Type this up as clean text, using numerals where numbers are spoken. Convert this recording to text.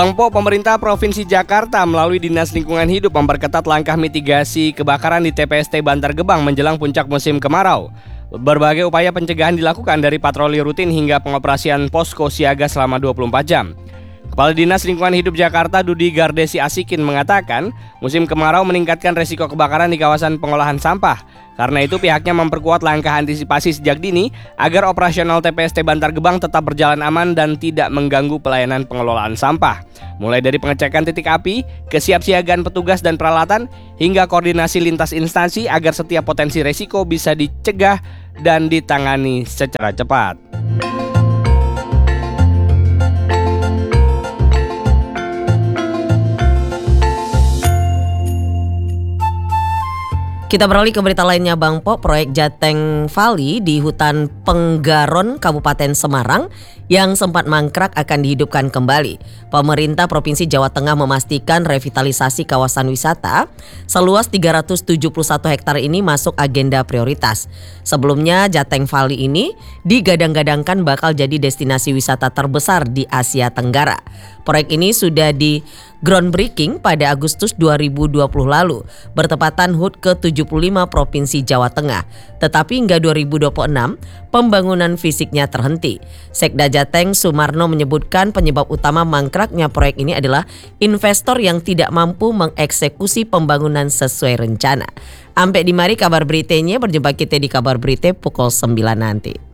Pemerintah Provinsi Jakarta melalui Dinas Lingkungan Hidup memperketat langkah mitigasi kebakaran di TPST Bantar Gebang menjelang puncak musim kemarau. Berbagai upaya pencegahan dilakukan dari patroli rutin hingga pengoperasian posko siaga selama 24 jam. Kepala Dinas Lingkungan Hidup Jakarta Dudi Gardesi Asikin mengatakan, musim kemarau meningkatkan resiko kebakaran di kawasan pengolahan sampah. Karena itu pihaknya memperkuat langkah antisipasi sejak dini agar operasional TPST Bantar Gebang tetap berjalan aman dan tidak mengganggu pelayanan pengelolaan sampah. Mulai dari pengecekan titik api, kesiapsiagaan petugas dan peralatan, hingga koordinasi lintas instansi agar setiap potensi resiko bisa dicegah dan ditangani secara cepat. Kita beralih ke berita lainnya, Bang Po. Proyek Jateng Valley di hutan Penggaron, Kabupaten Semarang yang sempat mangkrak akan dihidupkan kembali. Pemerintah Provinsi Jawa Tengah memastikan revitalisasi kawasan wisata seluas 371 hektar ini masuk agenda prioritas. Sebelumnya Jateng Valley ini digadang-gadangkan bakal jadi destinasi wisata terbesar di Asia Tenggara. Proyek ini sudah di groundbreaking pada Agustus 2020 lalu, bertepatan HUT ke-75 Provinsi Jawa Tengah. Tetapi hingga 2026, pembangunan fisiknya terhenti. Sekda Jateng Sumarno menyebutkan penyebab utama mangkraknya proyek ini adalah investor yang tidak mampu mengeksekusi pembangunan sesuai rencana. Ampe di mari kabar beritanya, berjumpa kita di kabar berita pukul 9 nanti.